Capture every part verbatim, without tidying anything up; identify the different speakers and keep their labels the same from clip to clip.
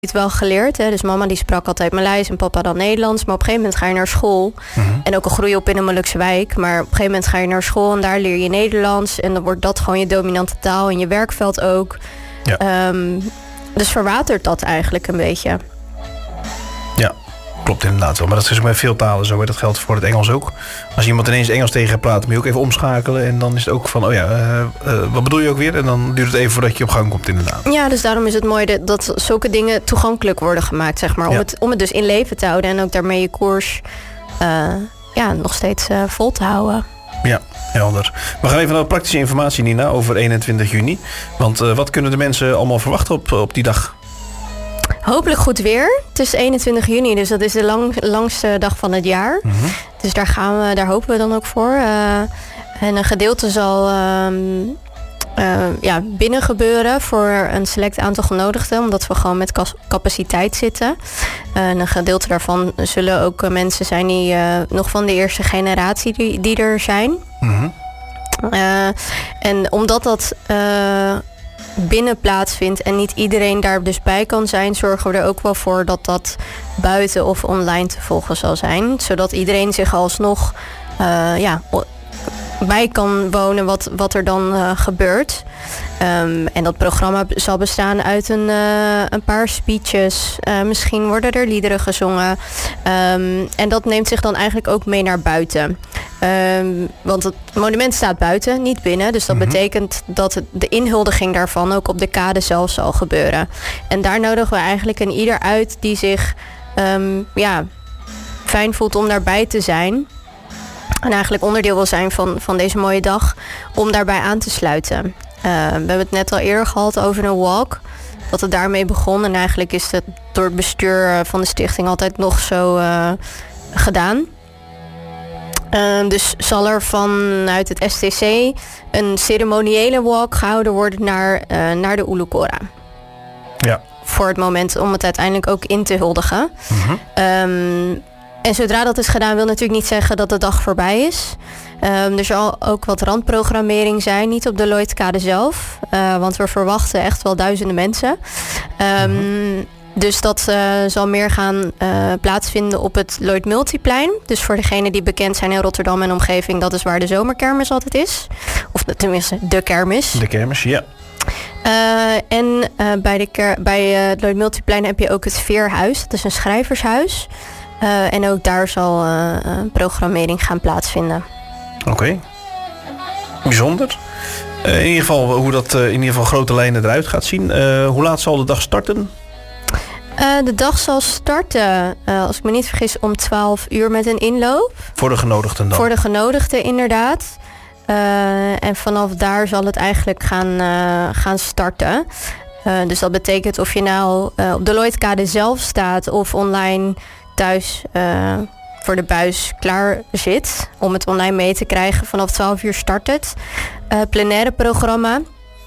Speaker 1: het wel geleerd. Hè? Dus mama die sprak altijd Maleis en papa dan Nederlands. Maar op een gegeven moment ga je naar school. Mm-hmm. En ook al groei je op in een Molukse wijk. Maar op een gegeven moment ga je naar school en daar leer je Nederlands. En dan wordt dat gewoon je dominante taal en je werkveld ook. Ja. Um, dus verwatert dat eigenlijk een beetje.
Speaker 2: Ja, klopt inderdaad wel. Maar dat is ook bij veel talen zo. Hè? Dat geldt voor het Engels ook. Als iemand ineens Engels tegen gaat praten, moet je ook even omschakelen. En dan is het ook van, oh ja, uh, uh, wat bedoel je ook weer? En dan duurt het even voordat je op gang komt inderdaad.
Speaker 1: Ja, dus daarom is het mooi dat, dat zulke dingen toegankelijk worden gemaakt, zeg maar. Om, ja. het, om het dus in leven te houden. En ook daarmee je koers uh, ja, nog steeds uh, vol te houden.
Speaker 2: Ja, helder. We gaan even naar praktische informatie, Nina, over eenentwintig juni. Want uh, wat kunnen de mensen allemaal verwachten op, op die dag?
Speaker 1: Hopelijk goed weer. Het is eenentwintig juni, dus dat is de lang, langste dag van het jaar. Mm-hmm. Dus daar, gaan we, daar hopen we dan ook voor. Uh, en een gedeelte zal uh, uh, ja, binnen gebeuren voor een select aantal genodigden. Omdat we gewoon met kas- capaciteit zitten. Uh, en een gedeelte daarvan zullen ook uh, mensen zijn die uh, nog van de eerste generatie die, die er zijn. Mm-hmm. Uh, en omdat dat... Uh, binnen plaatsvindt en niet iedereen daar dus bij kan zijn, zorgen we er ook wel voor dat dat buiten of online te volgen zal zijn. Zodat iedereen zich alsnog uh, ja, bij kan wonen wat, wat er dan uh, gebeurt. Um, en dat programma zal bestaan uit een, uh, een paar speeches. Uh, misschien worden er liederen gezongen. Um, en dat neemt zich dan eigenlijk ook mee naar buiten. Um, want het monument staat buiten, niet binnen. Dus dat mm-hmm. betekent dat het, de inhuldiging daarvan ook op de kade zelf zal gebeuren. En daar nodigen we eigenlijk een ieder uit die zich um, ja, fijn voelt om daarbij te zijn. En eigenlijk onderdeel wil zijn van, van deze mooie dag, om daarbij aan te sluiten. Uh, we hebben het net al eerder gehad over een walk. Dat het daarmee begon. En eigenlijk is het door het bestuur van de stichting altijd nog zo uh, gedaan. Uh, dus zal er vanuit het S T C een ceremoniële walk gehouden worden naar, uh, naar de Ulukora.
Speaker 2: Ja.
Speaker 1: Voor het moment om het uiteindelijk ook in te huldigen. Mm-hmm. Um, en zodra dat is gedaan wil natuurlijk niet zeggen dat de dag voorbij is. Um, er zal ook wat randprogrammering zijn, niet op de Lloydkade zelf. Uh, want we verwachten echt wel duizenden mensen. Um, mm-hmm. Dus dat uh, zal meer gaan uh, plaatsvinden op het Lloyd Multiplein. Dus voor degenen die bekend zijn in Rotterdam en omgeving, dat is waar de zomerkermis altijd is. Of tenminste, de kermis.
Speaker 2: De kermis, ja.
Speaker 1: Uh, en uh, bij, de ker- bij uh, het Lloyd Multiplein heb je ook het Veerhuis. Dat is een schrijvershuis. Uh, en ook daar zal uh, programmering gaan plaatsvinden.
Speaker 2: Oké. Okay. Bijzonder. Uh, in ieder geval hoe dat uh, in ieder geval grote lijnen eruit gaat zien. Uh, hoe laat zal de dag starten?
Speaker 1: Uh, de dag zal starten, uh, als ik me niet vergis, om twaalf uur met een inloop.
Speaker 2: Voor de genodigden dan?
Speaker 1: Voor de genodigden, inderdaad. Uh, en vanaf daar zal het eigenlijk gaan, uh, gaan starten. Uh, dus dat betekent of je nou uh, op de Lloydkade zelf staat of online thuis uh, voor de buis klaar zit om het online mee te krijgen. Vanaf twaalf uur start het. Uh, plenaire programma.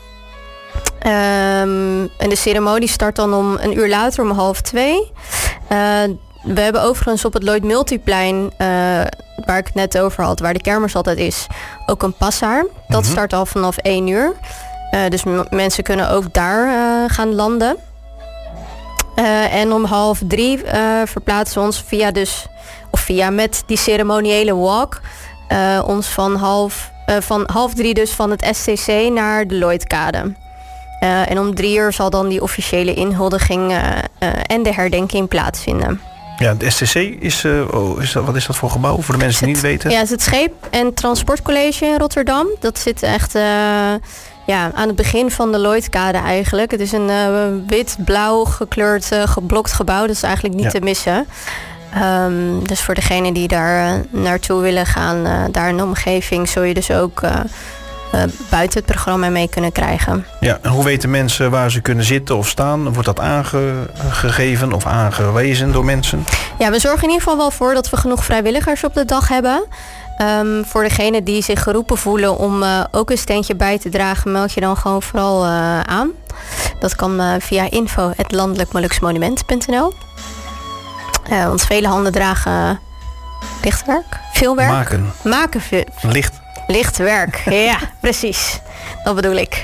Speaker 1: Um, en de ceremonie start dan om een uur later, om half twee. Uh, we hebben overigens op het Lloyd Multiplein, uh, waar ik het net over had, waar de kermis altijd is, ook een passaar. Dat mm-hmm. start al vanaf één uur. Uh, dus m- mensen kunnen ook daar uh, gaan landen. Uh, en om half drie uh, verplaatsen we ons via dus, of via met die ceremoniële walk, uh, ons van half, uh, van half drie dus van het S T C naar de Lloydkade. Uh, en om drie uur zal dan die officiële inhuldiging uh, uh, en de herdenking plaatsvinden.
Speaker 2: Ja, de S T C is, uh, oh, is dat, wat is dat voor gebouw? Voor de mensen die het niet weten.
Speaker 1: Ja, het is het Scheep- en Transportcollege in Rotterdam. Dat zit echt uh, ja, aan het begin van de Lloydkade eigenlijk. Het is een uh, wit-blauw gekleurd uh, geblokt gebouw. Dat is eigenlijk niet ja. te missen. Um, dus voor degenen die daar uh, naartoe willen gaan, uh, daar in de omgeving, zul je dus ook Uh, Uh, buiten het programma mee kunnen krijgen.
Speaker 2: Ja, en hoe weten mensen waar ze kunnen zitten of staan? Wordt dat aangegeven of aangewezen door mensen?
Speaker 1: Ja, we zorgen in ieder geval wel voor dat we genoeg vrijwilligers op de dag hebben. Um, voor degenen die zich geroepen voelen om uh, ook een steentje bij te dragen, meld je dan gewoon vooral uh, aan. Dat kan uh, via info at landelijk molukse monument punt n l. Uh, want vele handen dragen uh, lichtwerk, veel werk.
Speaker 2: Maken.
Speaker 1: Maken veel.
Speaker 2: Licht.
Speaker 1: Licht werk, ja, precies. Dat bedoel ik.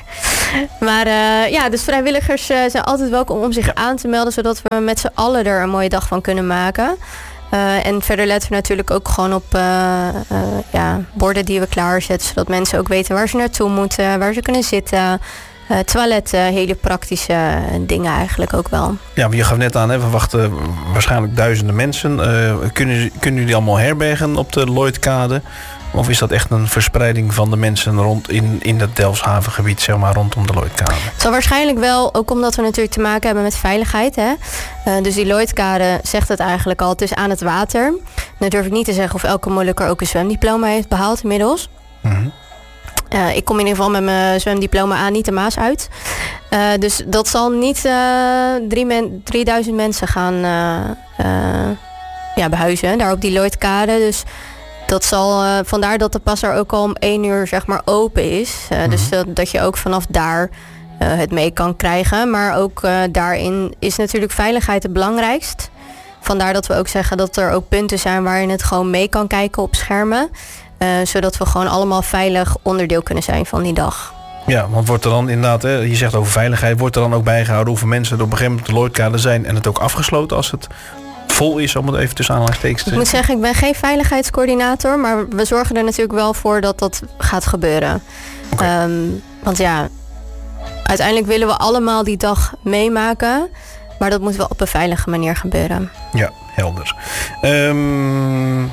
Speaker 1: Maar uh, ja, dus vrijwilligers uh, zijn altijd welkom om zich ja. aan te melden, zodat we met z'n allen er een mooie dag van kunnen maken. Uh, en verder letten we natuurlijk ook gewoon op uh, uh, ja, borden die we klaarzetten, zodat mensen ook weten waar ze naartoe moeten, waar ze kunnen zitten. Uh, toiletten, hele praktische dingen eigenlijk ook wel.
Speaker 2: Ja, maar je gaf net aan, hè, we wachten waarschijnlijk duizenden mensen. Uh, kunnen, kunnen jullie allemaal herbergen op de Lloydkade? Of is dat echt een verspreiding van de mensen rond in, in het Delfshavengebied, zeg maar, rondom de Lloydkade?
Speaker 1: Het zal waarschijnlijk wel, ook omdat we natuurlijk te maken hebben met veiligheid. Hè? Uh, dus die Lloydkade zegt het eigenlijk al, het is aan het water. Nu durf ik niet te zeggen of elke Molukker ook een zwemdiploma heeft behaald inmiddels. Mm-hmm. Uh, ik kom in ieder geval met mijn zwemdiploma aan niet de Maas uit. Uh, dus dat zal niet uh, drie men, drieduizend mensen gaan uh, uh, ja, behuizen, daar op die Lloydkade. Dus dat zal, uh, vandaar dat de pas er ook al om één uur zeg maar open is. Uh, mm-hmm. Dus dat, dat je ook vanaf daar uh, het mee kan krijgen. Maar ook uh, daarin is natuurlijk veiligheid het belangrijkst. Vandaar dat we ook zeggen dat er ook punten zijn waar je het gewoon mee kan kijken op schermen. Uh, zodat we gewoon allemaal veilig onderdeel kunnen zijn van die dag.
Speaker 2: Ja, want wordt er dan inderdaad, hè, je zegt over veiligheid, wordt er dan ook bijgehouden hoeveel mensen er op een gegeven moment op de Lloydkade zijn en het ook afgesloten als het vol is, om het even tussen aanhalingstekens te
Speaker 1: Ik moet zeggen, ik ben geen veiligheidscoördinator, maar we zorgen er natuurlijk wel voor dat dat gaat gebeuren. Okay. Um, want ja, uiteindelijk willen we allemaal die dag meemaken, maar dat moet wel op een veilige manier gebeuren.
Speaker 2: Ja, helder. Um...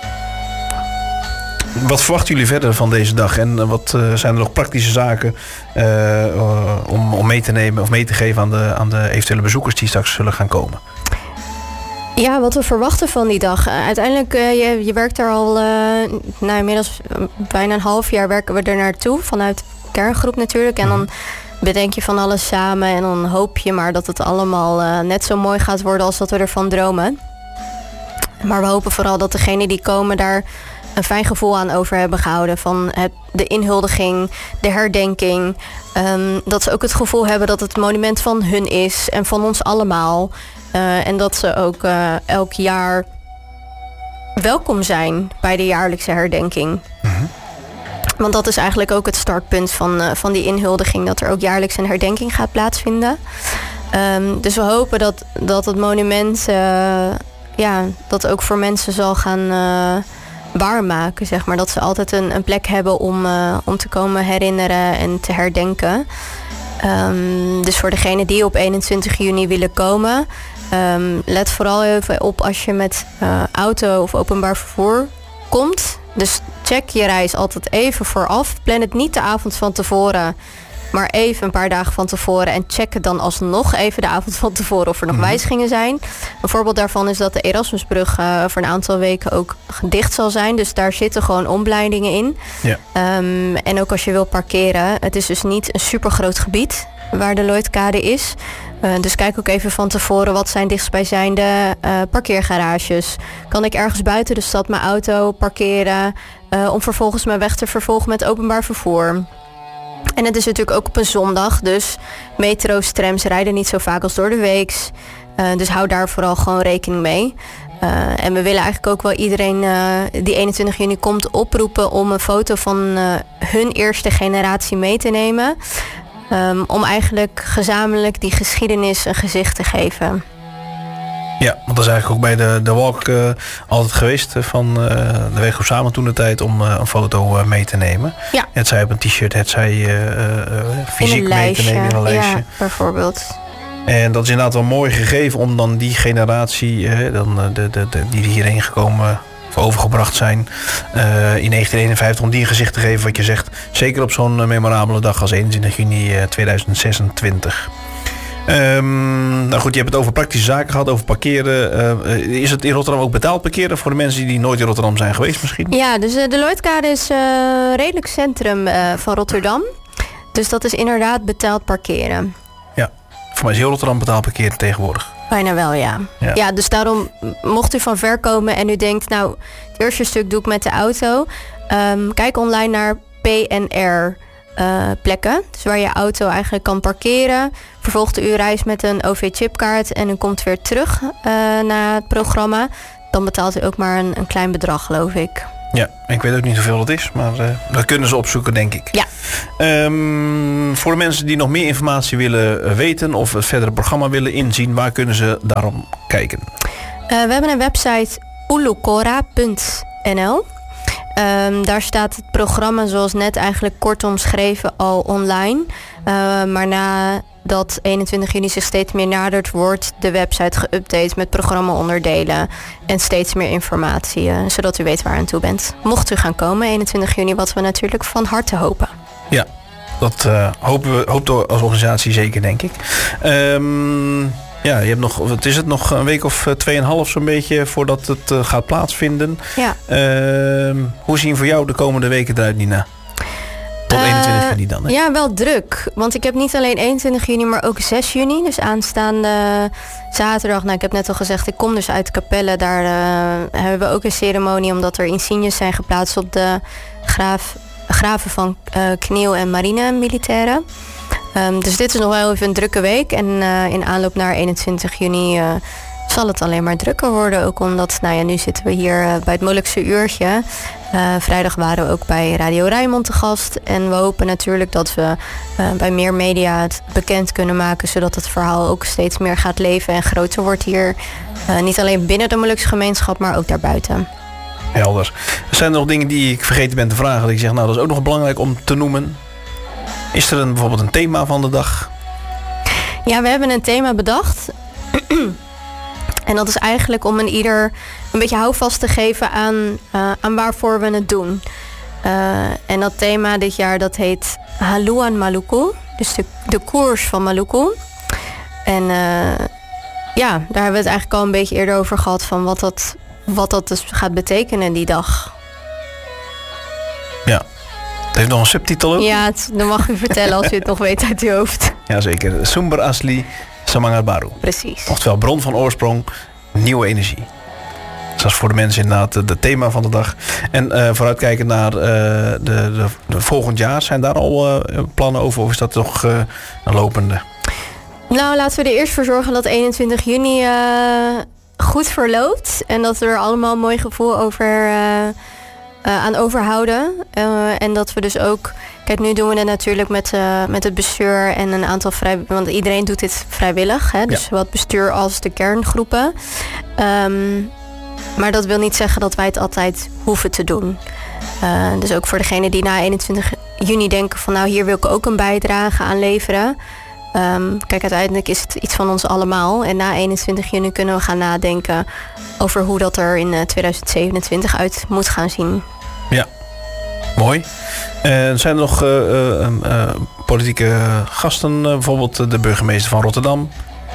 Speaker 2: Wat verwachten jullie verder van deze dag? En wat uh, zijn er nog praktische zaken uh, uh, om, om mee te nemen of mee te geven aan de, aan de eventuele bezoekers die straks zullen gaan komen?
Speaker 1: Ja, wat we verwachten van die dag. Uh, uiteindelijk, uh, je, je werkt er al, uh, nou inmiddels uh, bijna een half jaar werken we er naartoe. Vanuit de kerngroep natuurlijk. En dan bedenk je van alles samen. En dan hoop je maar dat het allemaal uh, net zo mooi gaat worden als dat we ervan dromen. Maar we hopen vooral dat degenen die komen daar een fijn gevoel aan over hebben gehouden. Van het, de inhuldiging, de herdenking. Um, dat ze ook het gevoel hebben dat het monument van hun is. En van ons allemaal. Uh, en dat ze ook uh, elk jaar welkom zijn bij de jaarlijkse herdenking. Mm-hmm. Want dat is eigenlijk ook het startpunt van, uh, van die inhuldiging. Dat er ook jaarlijks een herdenking gaat plaatsvinden. Um, dus we hopen dat, dat het monument uh, ja, dat ook voor mensen zal gaan Uh, waarmaken, zeg maar. Dat ze altijd een, een plek hebben om, uh, om te komen herinneren en te herdenken. Um, dus voor degenen die op eenentwintig juni willen komen, um, let vooral even op als je met uh, auto of openbaar vervoer komt. Dus check je reis altijd even vooraf. Plan het niet de avond van tevoren, maar even een paar dagen van tevoren. En check het dan alsnog even de avond van tevoren of er nog mm-hmm. wijzigingen zijn. Een voorbeeld daarvan is dat de Erasmusbrug uh, voor een aantal weken ook dicht zal zijn. Dus daar zitten gewoon omleidingen in. Ja. Um, en ook als je wil parkeren. Het is dus niet een supergroot gebied waar de Lloydkade is. Uh, dus kijk ook even van tevoren wat zijn dichtstbijzijnde uh, parkeergarages. Kan ik ergens buiten de stad mijn auto parkeren uh, om vervolgens mijn weg te vervolgen met openbaar vervoer. En het is natuurlijk ook op een zondag, dus metro's, trams rijden niet zo vaak als door de weeks. Uh, dus hou daar vooral gewoon rekening mee. Uh, en we willen eigenlijk ook wel iedereen uh, die eenentwintig juni komt oproepen om een foto van uh, hun eerste generatie mee te nemen. Um, om eigenlijk gezamenlijk die geschiedenis een gezicht te geven.
Speaker 2: Ja, want dat is eigenlijk ook bij de, de walk uh, altijd geweest uh, van uh, de Weeggroep Samen toen de tijd om uh, een foto uh, mee te nemen. Ja. Het zij op een t-shirt, het zij uh, uh, fysiek mee te nemen in een lijstje.
Speaker 1: Ja, bijvoorbeeld.
Speaker 2: En dat is inderdaad wel mooi gegeven om dan die generatie, uh, dan, uh, de, de, de, die hierheen gekomen of overgebracht zijn uh, in negentien eenenvijftig, om die een gezicht te geven wat je zegt. Zeker op zo'n uh, memorabele dag als eenentwintig juni uh, tweeduizend zesentwintig. Um, nou goed, je hebt het over praktische zaken gehad, over parkeren. Uh, is het in Rotterdam ook betaald parkeren voor de mensen die nooit in Rotterdam zijn geweest misschien?
Speaker 1: Ja, dus uh, de Lloydkade is uh, redelijk centrum uh, van Rotterdam. Dus dat is inderdaad betaald parkeren.
Speaker 2: Ja, voor mij is heel Rotterdam betaald parkeren tegenwoordig.
Speaker 1: Bijna wel, ja. ja. Ja, dus daarom mocht u van ver komen en u denkt, nou, het eerste stuk doe ik met de auto. Um, kijk online naar P N R. Uh, plekken, dus waar je auto eigenlijk kan parkeren. Vervolgt u reis met een O V-chipkaart en u komt weer terug uh, naar het programma. Dan betaalt u ook maar een, een klein bedrag, geloof ik.
Speaker 2: Ja, ik weet ook niet hoeveel het is, maar uh, dat kunnen ze opzoeken, denk ik.
Speaker 1: Ja.
Speaker 2: Um, voor de mensen die nog meer informatie willen weten of het verdere programma willen inzien, waar kunnen ze daarom kijken?
Speaker 1: Uh, we hebben een website ulukora punt n l. Um, daar staat het programma zoals net eigenlijk kort omschreven al online. Uh, maar nadat eenentwintig juni zich steeds meer nadert, wordt de website geüpdate met programmaonderdelen en steeds meer informatie, uh, zodat u weet waar aan toe bent. Mocht u gaan komen eenentwintig juni, wat we natuurlijk van harte hopen.
Speaker 2: Ja, dat uh, hopen we hoopt als organisatie zeker, denk ik. Um, Ja, je hebt nog, wat is het, nog een week of tweeënhalf zo'n beetje voordat het uh, gaat plaatsvinden.
Speaker 1: Ja.
Speaker 2: Uh, hoe zien voor jou de komende weken eruit, Nina? Tot uh, eenentwintig juni dan, hè?
Speaker 1: Ja, wel druk. Want ik heb niet alleen eenentwintig juni, maar ook zes juni. Dus aanstaande zaterdag. Nou, ik heb net al gezegd, ik kom dus uit Capelle. Daar uh, hebben we ook een ceremonie, omdat er insignes zijn geplaatst op de graaf, graven van uh, Kniel en marine militairen. Um, dus dit is nog wel even een drukke week. En uh, in aanloop naar eenentwintig juni uh, zal het alleen maar drukker worden. Ook omdat, nou ja, nu zitten we hier uh, bij het Molukse uurtje. Uh, vrijdag waren we ook bij Radio Rijnmond te gast. En we hopen natuurlijk dat we uh, bij meer media het bekend kunnen maken, zodat het verhaal ook steeds meer gaat leven en groter wordt hier. Uh, niet alleen binnen de Molukse gemeenschap, maar ook daarbuiten.
Speaker 2: Helder. Er zijn er nog dingen die ik vergeten ben te vragen. Dat ik zeg, nou, dat is ook nog belangrijk om te noemen. Is er een, bijvoorbeeld een thema van de dag?
Speaker 1: Ja, we hebben een thema bedacht. En dat is eigenlijk om een ieder een beetje houvast te geven aan, uh, aan waarvoor we het doen. Uh, en dat thema dit jaar, dat heet Haluan Maluku. Dus de, de koers van Maluku. En uh, ja, daar hebben we het eigenlijk al een beetje eerder over gehad, van wat dat, wat dat dus gaat betekenen die dag.
Speaker 2: Ja. Het heeft nog een subtitel ook?
Speaker 1: Ja, het, dan mag u vertellen als u het nog weet uit uw hoofd.
Speaker 2: Jazeker. Sumber Asli Samangat Baru.
Speaker 1: Precies.
Speaker 2: Oftewel bron van oorsprong, nieuwe energie. Dat is voor de mensen inderdaad het thema van de dag. En uh, vooruitkijken naar uh, de, de, de volgend jaar. Zijn daar al uh, plannen over of is dat nog uh, een lopende?
Speaker 1: Nou, laten we er eerst voor zorgen dat eenentwintig juni uh, goed verloopt. En dat we er allemaal een mooi gevoel over... Uh, Uh, aan overhouden. Uh, en dat we dus ook... Kijk, nu doen we het natuurlijk met, uh, met het bestuur en een aantal vrijwilligers. Want iedereen doet dit vrijwillig. Hè? Dus ja. Zowel het bestuur als de kerngroepen. Um, maar dat wil niet zeggen dat wij het altijd hoeven te doen. Uh, dus ook voor degenen die na eenentwintig juni denken van... nou, hier wil ik ook een bijdrage aan leveren. Um, kijk, uiteindelijk is het iets van ons allemaal. En na eenentwintig juni kunnen we gaan nadenken... over hoe dat er in uh, tweeduizend zevenentwintig uit moet gaan zien.
Speaker 2: Ja, mooi. En zijn er nog uh, uh, uh, politieke gasten? Uh, bijvoorbeeld de burgemeester van Rotterdam?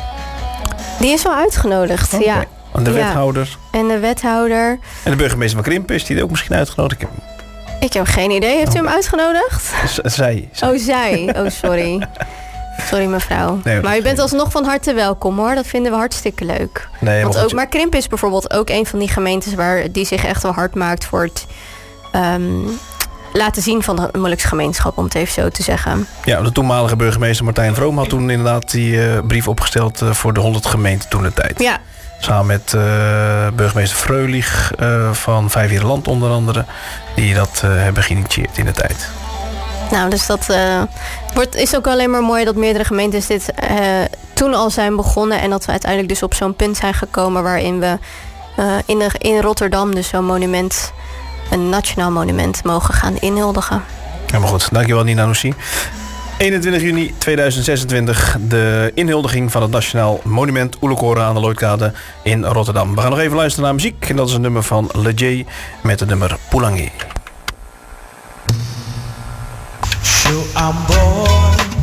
Speaker 1: Die is al uitgenodigd, okay. Ja.
Speaker 2: En de
Speaker 1: ja.
Speaker 2: wethouder?
Speaker 1: En de wethouder.
Speaker 2: En de burgemeester van Krimpen, is die ook misschien uitgenodigd?
Speaker 1: Ik heb geen idee. Heeft oh. u hem uitgenodigd?
Speaker 2: Z- zij, zij.
Speaker 1: Oh, zij. Oh, sorry. Sorry mevrouw. Nee, maar u bent alsnog van harte welkom hoor. Dat vinden we hartstikke leuk.
Speaker 2: Nee,
Speaker 1: Want ook, maar Krimpen is bijvoorbeeld ook een van die gemeentes waar die zich echt wel hard maakt voor het um, laten zien van de Molukse gemeenschap, om het even zo te zeggen.
Speaker 2: Ja, de toenmalige burgemeester Martijn Vroom had toen inderdaad die uh, brief opgesteld uh, voor de honderd gemeenten toen de tijd.
Speaker 1: Ja.
Speaker 2: Samen met uh, burgemeester Freulich uh, van Vijfhierenland onder andere, die dat uh, hebben geïnitieerd in de tijd.
Speaker 1: Nou, dus dat uh, wordt, is ook alleen maar mooi dat meerdere gemeentes dit uh, toen al zijn begonnen. En dat we uiteindelijk dus op zo'n punt zijn gekomen waarin we uh, in, de, in Rotterdam dus zo'n monument, een nationaal monument, mogen gaan inhuldigen.
Speaker 2: Helemaal goed. Dankjewel Nina Noussi. eenentwintig juni tweeduizend zesentwintig, de inhuldiging van het Nationaal Monument Ulukora aan de Lloydkade in Rotterdam. We gaan nog even luisteren naar muziek. En dat is een nummer van Lejay met het nummer Pulangi.
Speaker 3: So I'm born